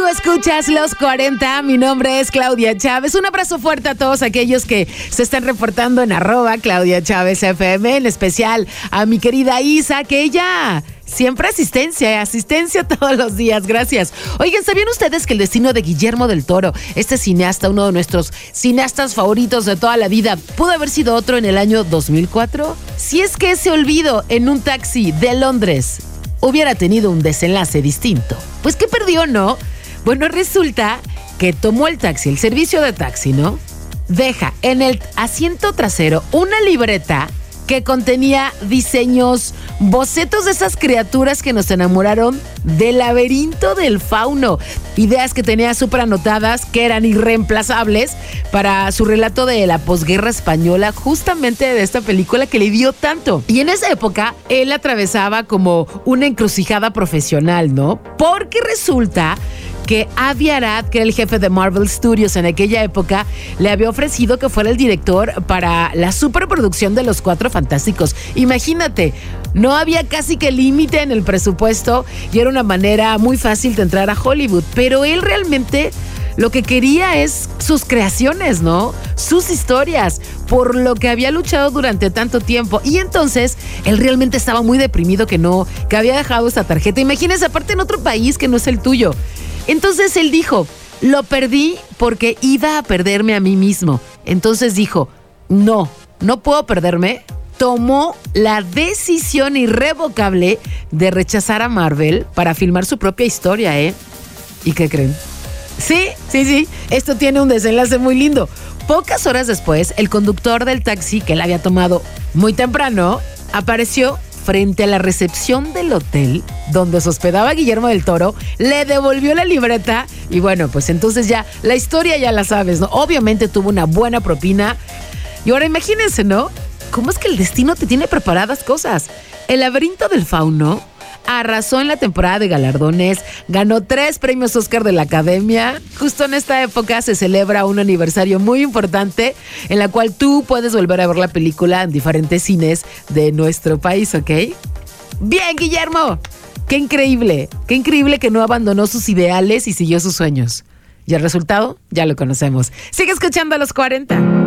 escuchas Los 40. Mi nombre es Claudia Chávez. Un abrazo fuerte a todos aquellos que se están reportando en @Claudia Chávez FM. En especial a mi querida Isa, que ella siempre asistencia todos los días. Gracias. Oigan, ¿sabían ustedes que el destino de Guillermo del Toro, este cineasta, uno de nuestros cineastas favoritos de toda la vida, pudo haber sido otro en el año 2004? Si es que ese olvido en un taxi de Londres hubiera tenido un desenlace distinto. Pues ¿qué perdió, no? Bueno, resulta que tomó el taxi, el servicio de taxi, ¿no? Deja en el asiento trasero una libreta que contenía diseños, bocetos de esas criaturas que nos enamoraron del laberinto del fauno. Ideas que tenía súper anotadas, que eran irreemplazables para su relato de la posguerra española, justamente de esta película que le dio tanto. Y en esa época, él atravesaba como una encrucijada profesional, ¿no? Porque resulta que Avi Arad, que era el jefe de Marvel Studios en aquella época, le había ofrecido que fuera el director para la superproducción de Los Cuatro Fantásticos. Imagínate, no había casi que límite en el presupuesto y era una manera muy fácil de entrar a Hollywood, pero él realmente lo que quería es sus creaciones, ¿no? Sus historias, por lo que había luchado durante tanto tiempo. Y entonces, él realmente estaba muy deprimido que había dejado esa tarjeta. Imagínense, aparte en otro país que no es el tuyo. Entonces él dijo, lo perdí porque iba a perderme a mí mismo. Entonces dijo, no puedo perderme. Tomó la decisión irrevocable de rechazar a Marvel para filmar su propia historia, ¿eh? ¿Y qué creen? Sí, esto tiene un desenlace muy lindo. Pocas horas después, el conductor del taxi que él había tomado muy temprano apareció frente a la recepción del hotel donde se hospedaba Guillermo del Toro, le devolvió la libreta y bueno, pues entonces ya la historia ya la sabes, ¿no? Obviamente tuvo una buena propina y ahora imagínense, ¿no? ¿Cómo es que el destino te tiene preparadas cosas? El laberinto del fauno arrasó en la temporada de galardones, ganó 3 premios Oscar de la Academia. Justo en esta época se celebra un aniversario muy importante en la cual tú puedes volver a ver la película en diferentes cines de nuestro país, ¿ok? Bien, Guillermo, qué increíble que no abandonó sus ideales y siguió sus sueños. Y el resultado ya lo conocemos. Sigue escuchando a Los 40.